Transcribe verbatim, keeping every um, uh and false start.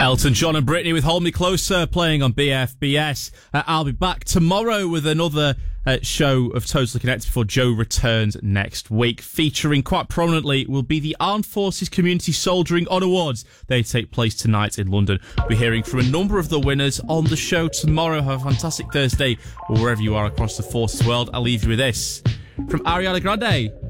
Elton John and Britney with Hold Me Closer playing on B F B S. Uh, I'll be back tomorrow with another uh, show of Totally Connected before Joe returns next week. Featuring quite prominently will be the Armed Forces Community Soldiering Honour Awards. They take place tonight in London. We'll be hearing from a number of the winners on the show tomorrow. Have a fantastic Thursday or wherever you are across the Forces world. I'll leave you with this from Ariana Grande.